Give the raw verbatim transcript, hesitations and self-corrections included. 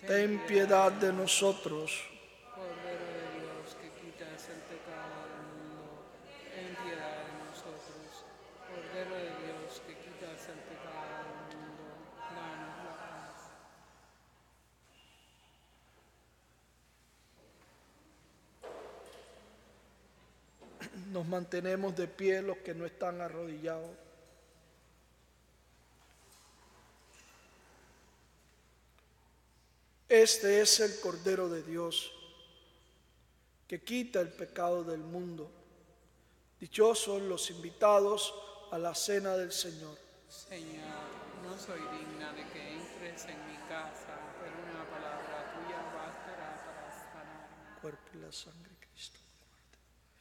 ten piedad de nosotros. Cordero de Dios, que quitas el pecado del mundo, ten piedad de nosotros. Cordero de Dios, que quitas el pecado del mundo, danos la paz. Nos mantenemos de pie los que no están arrodillados. Este es el Cordero de Dios, que quita el pecado del mundo. Dichosos los invitados a la cena del Señor. Señor, no soy digna de que entres en mi casa, pero una palabra tuya bastará para sanarme. Cuerpo y la sangre de Cristo.